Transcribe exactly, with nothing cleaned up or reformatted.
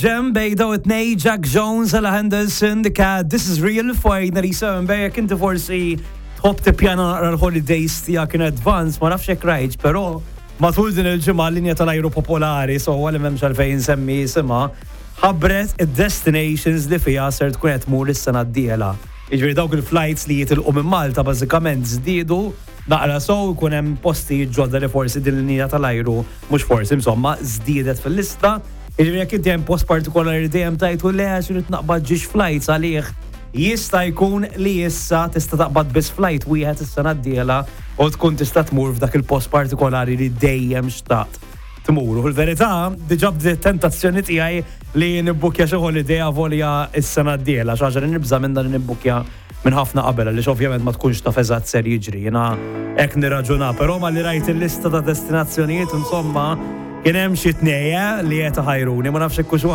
Jem bejdaw it-nej Jack Jones għala Henderson dika This Is Real fajna li seven bejek inti forsi tħobb tippjana naqra l-holidays tiegħek in advance ma nafx hekk rajtx, però matul din il-ġimgħa l-linja tal-ajru popolari so għalli m'hemmx għalfejn semmi isimha ħabbret id-destinations li fiha ser tkun qed tmur is-sena d-dieħla. Jiġifieri dawk il-flights li jitilqu minn Malta bażikament żdiedu naqra sew ikun hemm postijiet ġodda li forsi din il-linja tal-ajru mhux forsi insomma żdiedet fil-lista. Jiġifieri jekk inti hemm post partikolari dejjem tajtu le għax irid naqbad ġiex flights għalih jista' jkun li issa tista' taqbad biss flight wieħed is-sena d-dieħla u tkun tista' tmur f'dak il-post partikolari li dejjem xtaqt tmur. U fil-verità diġà bdiet tentazzjoni tiegħi li nibbukja xi holiday avolja s-sena d-dieħla xi ħaġa li nibża minn dan nibbukja minn ħafna qabel għaliex ovvjament ma tkunx taf eżatt ser jiġri. Jiena hekk nirraġuna, però malli rajt il-lista ta' destinazzjonijiet insomma kien hemm xi tnejja li qed iħajruni ma nafx hekk